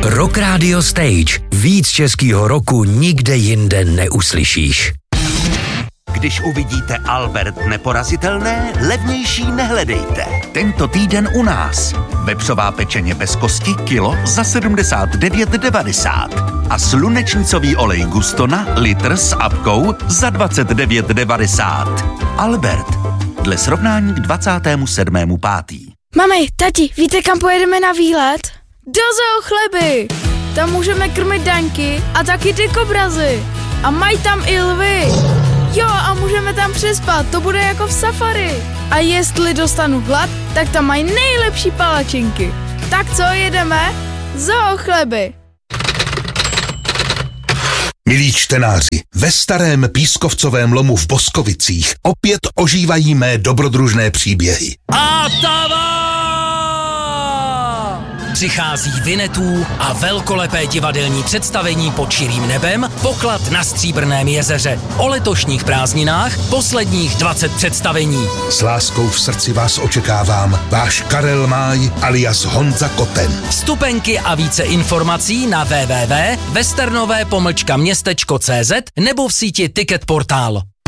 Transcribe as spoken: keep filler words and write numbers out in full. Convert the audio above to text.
Rock Radio Stage. Víc českýho roku nikde jinde neuslyšíš. Když uvidíte Albert neporazitelné, levnější nehledejte. Tento týden u nás. Vepřová pečeně bez kosti kilo za sedmdesát devět devadesát. A slunečnicový olej Gustona litr s apkou za dvacet devět devadesát. Albert. Dle srovnání k dvacátému sedmému pátý Mami, tati, víte, kam pojedeme na výlet? Do Zoo Chleby! Tam můžeme krmit daňky a taky ty kobrazy. A mají tam i lvy. Jo, a můžeme tam přespat, to bude jako v safari. A jestli dostanu hlad, tak tam mají nejlepší palačinky. Tak co, jedeme? Zoo Chleby! Milí čtenáři, ve starém pískovcovém lomu v Boskovicích opět ožívají mé dobrodružné příběhy. Atava! Přichází Vinetů a velkolepé divadelní představení Pod širým nebem, Poklad na Stříbrném jezeře. O letošních prázdninách posledních dvacet představení. S láskou v srdci vás očekávám, váš Karel Máj alias Honza Koten. Vstupenky a více informací na w w w tečka westernové pomlčka městečko cé zet nebo v síti Ticket Portál.